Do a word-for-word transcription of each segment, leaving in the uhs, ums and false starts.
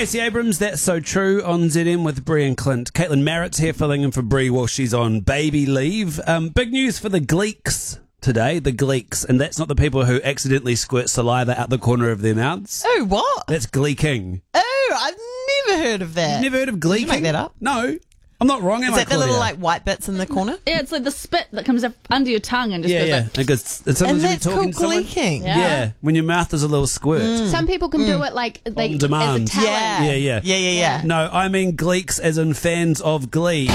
Stacey Abrams, That's So True on Z M with Bree and Clint. Caitlin Merritt's here filling in for Bree while she's on baby leave. Um, big news for the Gleeks today, the Gleeks, and that's not the people who accidentally squirt saliva out the corner of their mouths. Oh, what? That's gleeking. Oh, I've never heard of that. You've never heard of gleeking? Did you make that up? No. I'm not wrong, am Is I, that the little Claudia? like white bits in the corner? Yeah, it's like the spit that comes up under your tongue and just Yeah, goes yeah. like, It goes, it's sometimes And you'll be that's talking called to someone. gleeking. Yeah. Yeah, when your mouth is a little squirt. Some people can do it like they, On demand. as a talent. Yeah. Yeah, yeah. Yeah, yeah, yeah. No, I mean Gleeks as in fans of Glee.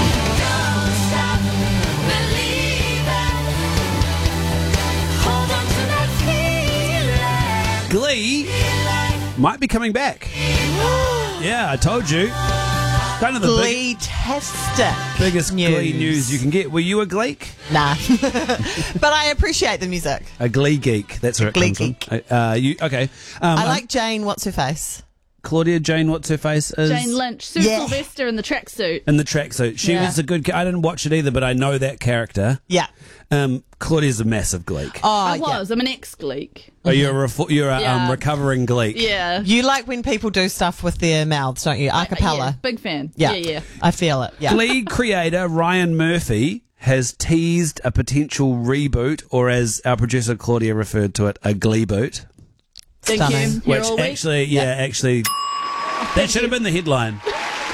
Glee might be coming back. Yeah, I told you. Kind of the big, Glee-tastic biggest news. Glee news you can get. Were you a Gleek? Nah. But I appreciate the music. A Glee geek. That's where it Glee comes geek. from. Uh, you, okay. Um, I like Jane, what's her face? Claudia Jane, what's her face? Is Jane Lynch, Sue Yeah. Sylvester in the tracksuit. in the tracksuit. She Yeah. was a good. I didn't watch it either, but I know that character. Yeah. Um, Claudia's a massive Gleek. Oh, I yeah. was. I'm an ex-Gleek. Oh, you're a refo- you're a um, Yeah. recovering Gleek. Yeah. You like when people do stuff with their mouths, don't you? A Yeah, cappella. big fan. Yeah. Yeah, yeah. I feel it. Yeah. Glee creator Ryan Murphy has teased a potential reboot, or as our producer Claudia referred to it, a Glee boot. Thank Stunning. you. Here Which all week. actually, yeah, actually, that should have been the headline.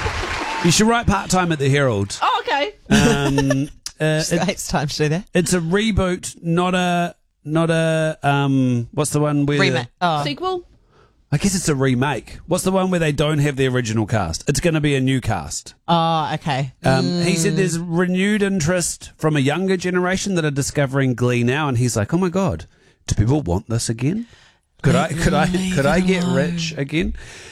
You should write part time at the Herald. Oh, okay. Um, uh, Just it- it's time to do that. it's a reboot, not a not a um. What's the one where? Remake. Oh. Sequel? I guess it's a remake. What's the one where they don't have the original cast? It's going to be a new cast. oh, okay. Um, He said there's renewed interest from a younger generation that are discovering Glee now, and he's like, "Oh my god, do people want this again? Could I could I could I get rich again?"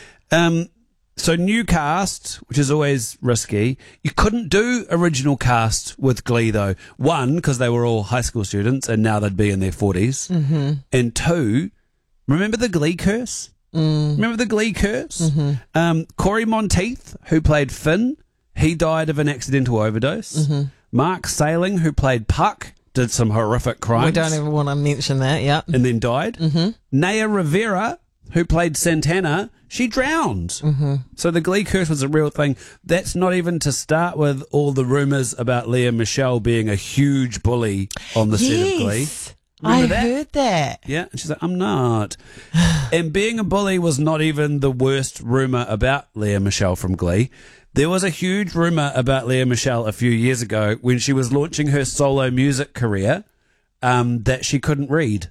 Um, so new cast, which is always risky. You couldn't do original cast with Glee though. One, because they were all high school students, and now they'd be in their forties. Mm-hmm. And two, remember the Glee curse? Mm. Remember the Glee curse? Mm-hmm. Um, Corey Monteith, who played Finn, he died of an accidental overdose. Mm-hmm. Mark Sailing, who played Puck, did some horrific crimes. We don't even want to mention that, yeah. and then died. Mm-hmm. Naya Rivera, who played Santana, she drowned. Mm-hmm. So the Glee curse was a real thing. That's not even to start with all the rumours about Lea Michele being a huge bully on the set of Glee. Yes. Remember I that? heard that. Yeah, and she's like, I'm not. And being a bully was not even the worst rumour about Lea Michele from Glee. There was a huge rumour about Lea Michele a few years ago when she was launching her solo music career um, that she couldn't read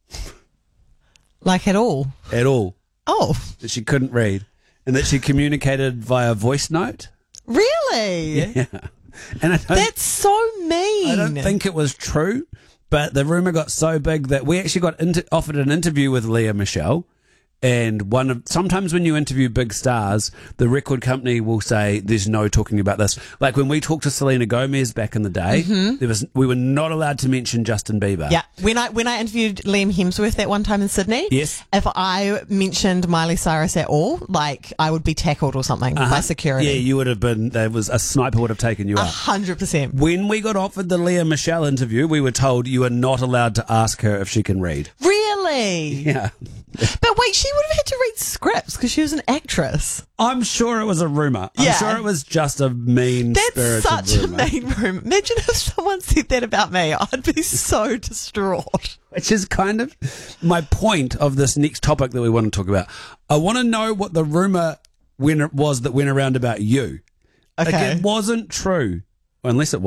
Like at all. at all. Oh, That she couldn't read. And that she communicated via voice note. really? Yeah. And I don't, That's so mean. I don't think it was true, but the rumour got so big that we actually got inter- offered an interview with Lea Michele. And one of sometimes when you interview big stars, the record company will say there's no talking about this. Like when we talked to Selena Gomez back in the day, there was we were not allowed to mention Justin Bieber. Yeah, when I when I interviewed Liam Hemsworth that one time in Sydney, Yes. if I mentioned Miley Cyrus at all, like I would be tackled or something by Uh-huh. security. Yeah, you would have been. There was a sniper would have taken you A out. hundred percent. When we got offered the Lea Michele interview, we were told you are not allowed to ask her if she can read. Really? Yeah. But wait, she would have had to read scripts because she was an actress. I'm sure it was a rumour. I'm Yeah. sure it was just a mean That's spirited such rumour. a mean room. Imagine if someone said that about me. I'd be so distraught. Which is kind of my point of this next topic that we want to talk about. I want to know what the rumour when it was that went around about you. Like, Okay. it wasn't true. Unless it was.